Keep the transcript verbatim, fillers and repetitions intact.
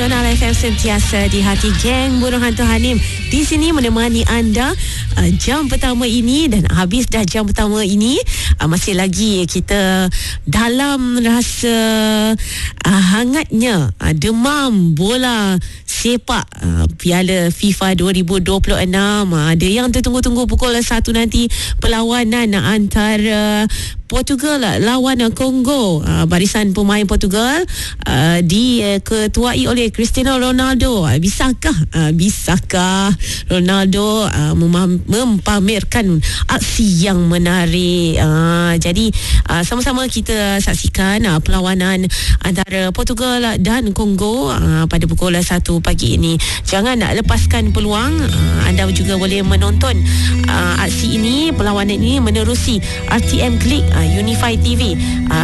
Nasional F M sentiasa di hati geng Burung Hantu Hanim. Di sini menemani anda uh, jam pertama ini, dan habis dah jam pertama ini, uh, masih lagi kita dalam rasa uh, hangatnya uh, demam bola sepak uh, Piala FIFA dua ribu dua puluh enam. Uh, ada yang tertunggu-tunggu pukul satu nanti perlawanan antara Portugal lawan Kongo. Uh, barisan pemain Portugal uh, diketuai oleh Cristiano Ronaldo. Uh, bisakah uh, bisakah Ronaldo uh, mem- mempamerkan aksi yang menarik? Uh, jadi uh, sama-sama kita saksikan uh, perlawanan antara Portugal dan Kongo uh, pada pukul satu pagi ini. Jangan nak lepaskan peluang. Uh, anda juga boleh menonton uh, aksi ini, perlawanan ini menerusi R T M Click uh, Unify T V. Uh,